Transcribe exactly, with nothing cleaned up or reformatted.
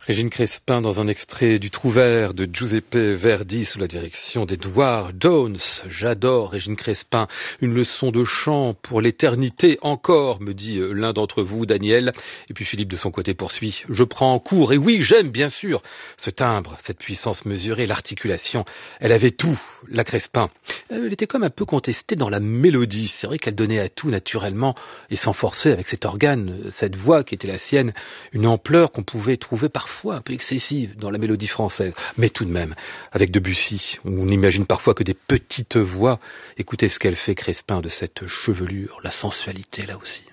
Régine Crespin dans un extrait du Trouvère de Giuseppe Verdi sous la direction d'Edward Jones. J'adore Régine Crespin, une leçon de chant pour l'éternité encore, me dit l'un d'entre vous, Daniel. Et puis Philippe de son côté poursuit. Je prends en cours, et oui, j'aime bien sûr ce timbre, cette puissance mesurée, l'articulation. Elle avait tout, la Crespin. Elle était comme un peu contestée dans la mélodie. C'est vrai qu'elle donnait à tout naturellement et sans forcer avec cet organe, cette voix qui était la sienne, une ampleur qu'on pouvait trouver parfois un peu excessive dans la mélodie française, mais tout de même, avec Debussy, on n'imagine parfois que des petites voix. Écoutez ce qu'elle fait, Crespin, de cette chevelure, la sensualité là aussi.